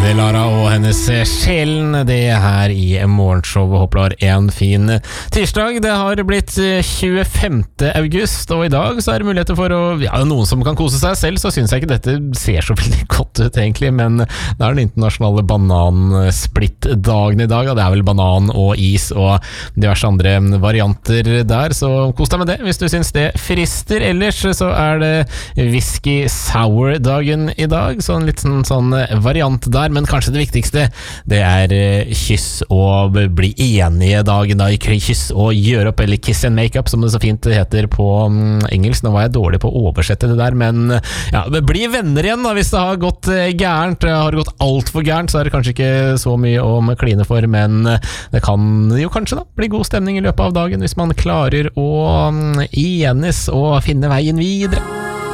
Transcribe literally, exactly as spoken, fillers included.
Lara og hennes Sjelen, det her i morgenshowet. Håper du har en fin tirsdag. Det har blitt tjuefemte august, og i dag så er det muligheter for å, ja, noen som kan kose seg. Selv så synes jeg ikke dette ser så veldig godt ut egentlig, men det er den internasjonale banansplitt-dagen i dag, og det er vel banan og is og diverse andre varianter der, så kos deg med det hvis du synes det frister. Ellers så er det whisky sour-dagen i dag, så en litt sånn, sånn variant der, men kanskje det viktigste, det er kyss og bli enige dagen da, kyss og gjøre opp, eller kiss and make up, som det så fint heter på engelsk. Nå var jeg dårlig på å oversette det der, men ja, bli venner igjen da, hvis det har gått gærent. Har det gått alt for gærent, så er det kanskje ikke så mye å kline for, men det kan jo kanskje da bli god stemning i løpet av dagen, hvis man klarer å enes og finne veien videre.